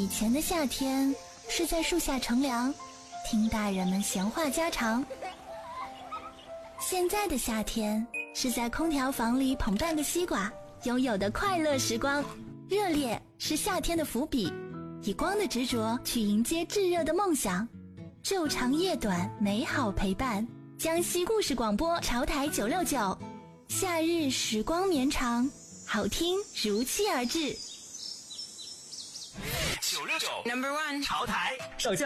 前的夏天是在树下乘凉，听大人们闲话家常。现在的夏天是在空调房里捧半个西瓜，拥有的快乐时光。热烈是夏天的伏笔，以光的执着去迎接炙热的梦想。昼长夜短，美好陪伴。江西故事广播潮台969，夏日时光绵长，好听如期而至。 969 No.1 潮台首先